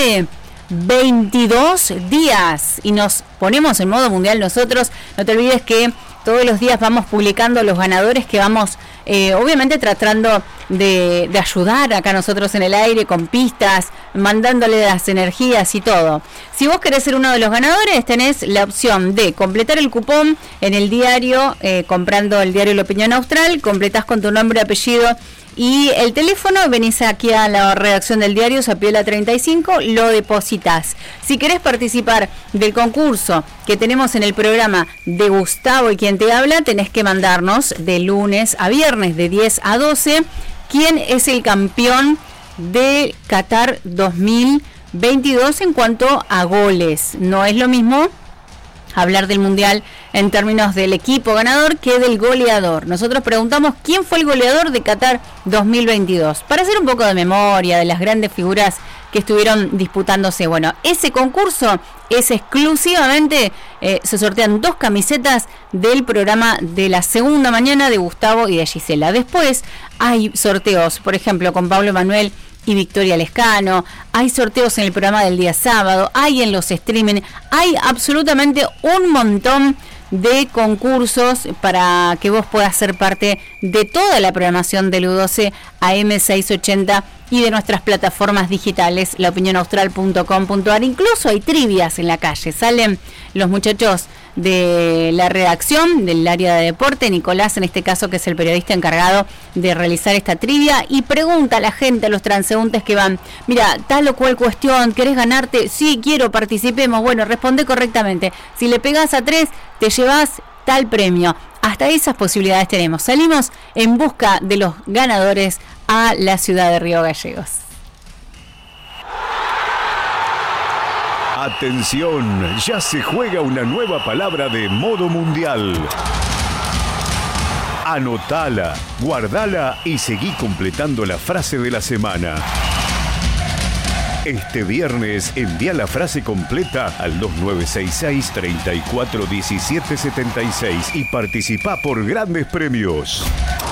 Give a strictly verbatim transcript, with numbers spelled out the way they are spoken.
mil veintidós días y nos ponemos en modo mundial nosotros. No te olvides que todos los días vamos publicando los ganadores que vamos, eh, obviamente tratando de, de ayudar acá nosotros en el aire con pistas, mandándole las energías y todo. Si vos querés ser uno de los ganadores, tenés la opción de completar el cupón en el diario, eh, comprando el diario La Opinión Austral, completás con tu nombre, apellido y el teléfono, venís aquí a la redacción del diario, Zapiola treinta y cinco, lo depositas. Si querés participar del concurso que tenemos en el programa de Gustavo y quien te habla, tenés que mandarnos de lunes a viernes, de diez a doce, quién es el campeón de Qatar dos mil veintidós en cuanto a goles. No es lo mismo hablar del mundial en términos del equipo ganador que del goleador. Nosotros preguntamos quién fue el goleador de Qatar dos mil veintidós, para hacer un poco de memoria de las grandes figuras que estuvieron disputándose. Bueno, ese concurso es exclusivamente, eh, se sortean dos camisetas del programa de la segunda mañana de Gustavo y de Gisela. Después hay sorteos, por ejemplo, con Pablo Manuel y Victoria Lescano, hay sorteos en el programa del día sábado, hay en los streaming, hay absolutamente un montón de concursos para que vos puedas ser parte de toda la programación del U doce A M seiscientos ochenta y de nuestras plataformas digitales, la opinión austral punto com punto a r. Incluso hay trivias en la calle, salen los muchachos de la redacción del área de deporte, Nicolás en este caso, que es el periodista encargado de realizar esta trivia, y pregunta a la gente, a los transeúntes que van, mira, tal o cual cuestión, ¿querés ganarte? Sí, quiero, participemos. Bueno, responde correctamente. Si le pegás a tres, te llevas tal premio. Hasta esas posibilidades tenemos. Salimos en busca de los ganadores a la ciudad de Río Gallegos. Atención, ya se juega una nueva palabra de modo mundial. Anotala, guardala y seguí completando la frase de la semana. Este viernes envía la frase completa al dos nueve seis seis, treinta y cuatro diecisiete setenta y seis y participa por grandes premios.